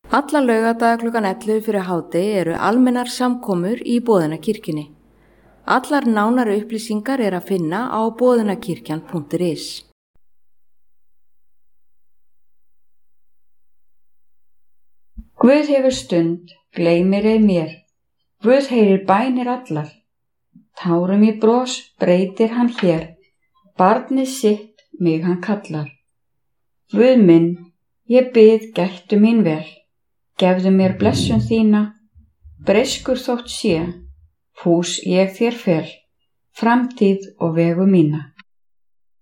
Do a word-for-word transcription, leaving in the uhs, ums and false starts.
Alla laugardaga klukkan ellefu fyrir hádegi eru almennar samkomur í Boðunarkirkjunni. Allar nánari upplýsingar er að finna á boðunarkirkjan punktur is. Guð hefur stund, gleymir ei mér. Guð heyrir bænir allar. Tárum í bros breytir hann hér. Barnið sitt mig hann kallar. Guð minn, ég bið gættu mín vel. Gefðu mér blessun þína. Breyskur þótt sé, fús ég þér fel. Framtíð og vegu mína.